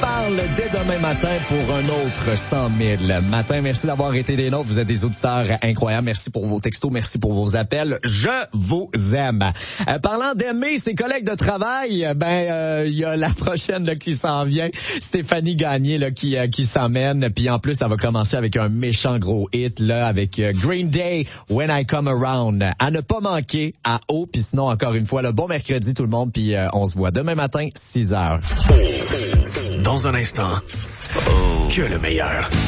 parle dès demain matin pour un autre 100 000 matin. Merci d'avoir été des nôtres. Vous êtes des auditeurs incroyables. Merci pour vos textos. Merci pour vos appels. Je vous aime. Parlant d'aimer ses collègues de travail, il y a la prochaine là, qui s'en vient. Stéphanie Gagné là, qui s'emmène. Puis en plus, ça va commencer avec un méchant gros hit là, avec Green Day, When I Come Around. À ne pas manquer à haut. Puis sinon, encore une fois, le bon mercredi tout le monde. Puis on se voit demain matin, 6h. Dans un instant, que le meilleur.